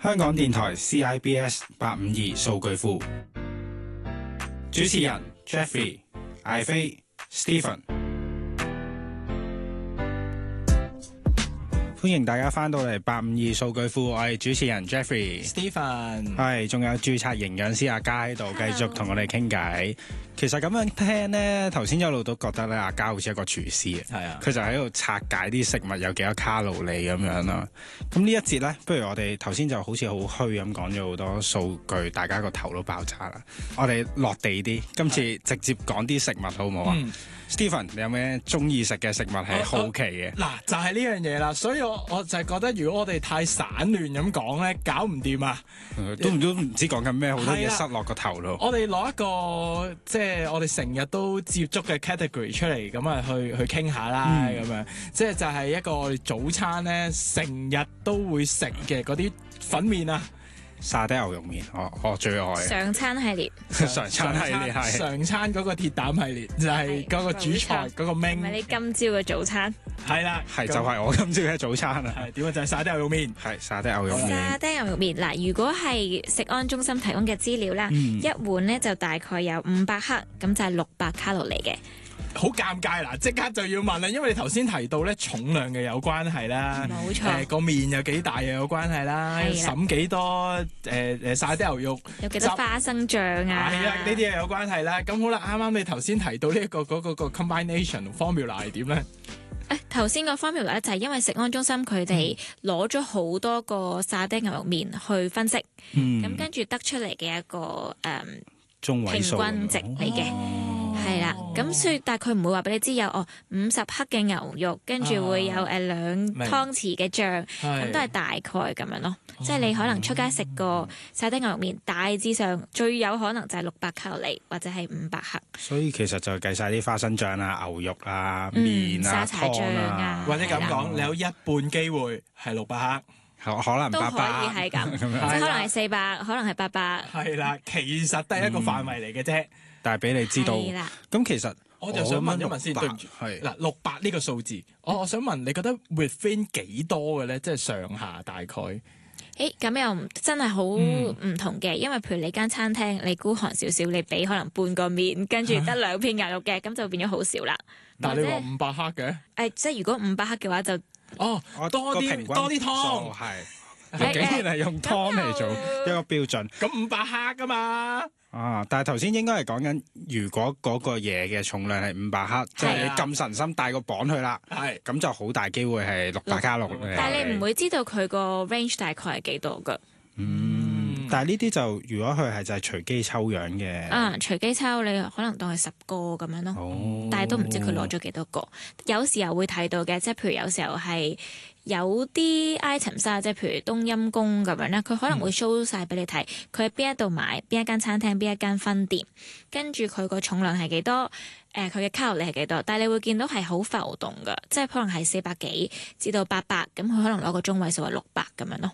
香港電台 CIBS 852數據庫，主持人 Jeffrey、艾飛、Stephen， 歡迎大家翻到嚟852數據庫，我係主持人 Jeffrey、Stephen， 係仲有註冊營養師阿嘉喺度，繼續同我哋傾偈。其實咁樣聽呢，頭先一路都覺得咧，阿嘉好似一個廚師啊，佢就喺度拆解啲食物有幾多卡路里咁樣啦。咁呢一節呢，不如我哋頭先就好似好虛咁講咗好多數據，大家個頭都爆炸啦。我哋落地啲，今次直接講啲食物好唔好啊？Stephen， 你有咩中意食嘅食物係好奇嘅？ 嗱，就係呢樣嘢啦，所以我就係覺得，如果我哋太散亂咁講咧，搞唔掂啊！ 都唔知講緊咩，好多嘢塞落個頭度。 我哋攞一個即係我哋成日都接觸嘅 category 出嚟，咁啊去傾下啦，咁樣即係就係一個我哋早餐咧成日都會食嘅嗰啲粉麵啊。 沙爹牛肉麵，我最愛上餐系列， 上餐系列係上餐嗰個鐵膽系列，就係嗰個主菜嗰個 main。 唔係你今朝嘅早餐。 係啦， 係就係我今朝嘅早餐啊。 係點啊？就係沙爹牛肉麵。 係沙爹牛肉麵。 沙爹牛肉麵嗱，如果係食安中心提供嘅資料啦，一碗咧就大概有500克，咁就係600卡路里嘅。 好尷尬啦！即刻就要問啦，因為你頭先提到咧重量嘅有關係啦， 冇錯， 個麵有幾大又有關係啦，揼幾多沙爹牛肉， 有幾多花生醬啊？ 係啊，呢啲又有關係啦。咁好啦，啱啱你頭先提到呢一個嗰個 combination formula 係點咧？ 頭先個 formula 咧就係因為食安中心佢哋攞咗好多個沙爹牛肉麵去分析，咁跟住得出嚟嘅一個中位數平均值嚟嘅。係啦，咁所以但係佢唔會話俾你知有50克嘅牛肉，跟住會有2湯匙嘅醬，咁都係大概咁樣咯。即係你可能出街食個沙爹牛肉麵，大致上最有可能就係600卡路里或者係500克。 所以其實就計晒啲花生醬啊、牛肉啊、麵啊、 沙茶醬啊， 或者咁講，你有一半機會係600克。 可能800 都可以係咁，即係可能係400，可能係800。 係啦，其實都係一個範圍嚟嘅啫。 但係俾你知道，咁其實我就想問一問先，對唔住， 係嗱600呢個數字，我想問你覺得 within 幾多嘅咧？即係上下大概？ 咁又真係好唔同嘅，因為譬如你間餐廳，你孤寒少少，你俾可能半個麵，跟住得2片牛肉嘅，咁就變咗好少啦。 但係你話500克嘅？ 即係如果500克嘅話就多啲湯， 係竟然係用湯嚟做一個標準。 咁500克㗎嘛？ 但係頭先應該係講緊，如果嗰個嘢嘅重量係500克，即係你咁神心帶個磅去啦，咁就好大機會係600卡路里。 但係你唔會知道佢個 range 大概係幾多㗎。 但係呢啲就如果佢係就係隨機抽樣嘅。 隨機抽你可能當係10個咁樣咯。但係都唔知佢攞咗幾多個。有時候會睇到嘅，即係譬如有時候係有啲 items 啊，即係譬如冬陰功咁樣咧，佢可能會 show 晒俾你睇，佢喺邊一度買，邊一間餐廳，邊一間分店，跟住佢個重量係幾多，佢嘅卡路里係幾多，但係你會見到係好浮動㗎，即係可能係400幾至到800，咁佢可能攞個中位數係600咁樣咯。